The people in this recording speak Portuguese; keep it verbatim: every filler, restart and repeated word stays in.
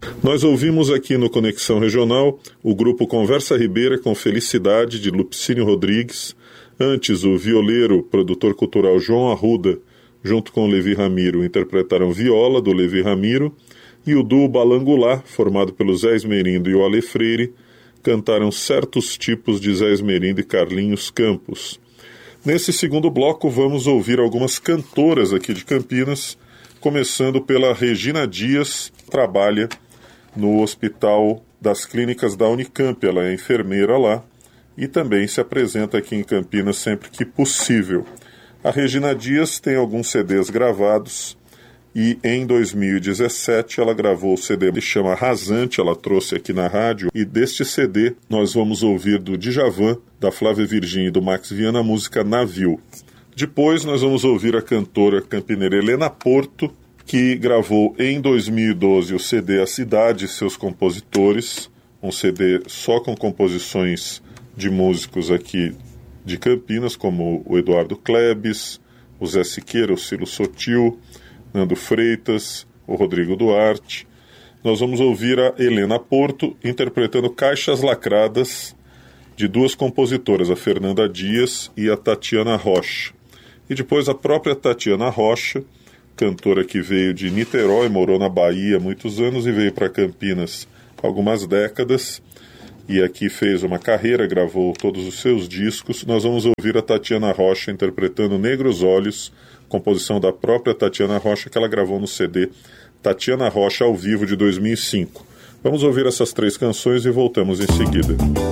Nós ouvimos aqui no Conexão Regional o grupo Conversa Ribeira com Felicidade, de Lupicínio Rodrigues. Antes, o violeiro, produtor cultural João Arruda, junto com o Levi Ramiro, interpretaram Viola, do Levi Ramiro, e o duo Balangulá, formado pelo Zé Esmerindo e o Ale Freire, cantaram Certos Tipos, de Zé Esmerindo e Carlinhos Campos. Nesse segundo bloco, vamos ouvir algumas cantoras aqui de Campinas, começando pela Regina Dias, que trabalha no Hospital das Clínicas da Unicamp. Ela é enfermeira lá e também se apresenta aqui em Campinas sempre que possível. A Regina Dias tem alguns C Ds gravados e em dois mil e dezessete ela gravou o C D que chama Rasante, ela trouxe aqui na rádio, e deste C D nós vamos ouvir do Djavan, da Flávia Virgínia e do Max Viana a música Navio. Depois nós vamos ouvir a cantora campineira Helena Porto, que gravou em dois mil e doze o C D A Cidade e Seus Compositores, um C D só com composições de músicos aqui de Campinas, como o Eduardo Klebs, o Zé Siqueira, o Cilo Sotil, Nando Freitas, o Rodrigo Duarte. Nós vamos ouvir a Helena Porto interpretando Caixas Lacradas, de duas compositoras, a Fernanda Dias e a Tatiana Rocha. E depois a própria Tatiana Rocha, cantora que veio de Niterói, morou na Bahia há muitos anos e veio para Campinas há algumas décadas, e aqui fez uma carreira, gravou todos os seus discos. Nós vamos ouvir a Tatiana Rocha interpretando Negros Olhos, composição da própria Tatiana Rocha, que ela gravou no C D Tatiana Rocha ao vivo de dois mil e cinco. Vamos ouvir essas três canções e voltamos em seguida.